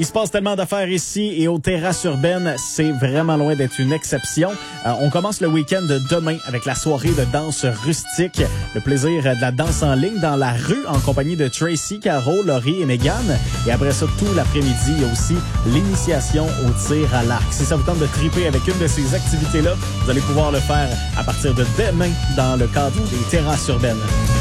Il se passe tellement d'affaires ici et aux terrasses urbaines, c'est vraiment loin d'être une exception. On commence le week-end demain avec la soirée de danse rustique. Le plaisir de la danse en ligne dans la rue en compagnie de Tracy, Caro, Laurie et Megan. Et après ça, tout l'après-midi, il y a aussi l'initiation au tir à l'arc. Si ça vous tente de triper avec une de ces activités-là, vous allez pouvoir le faire à partir de demain dans le cadre des terrasses urbaines.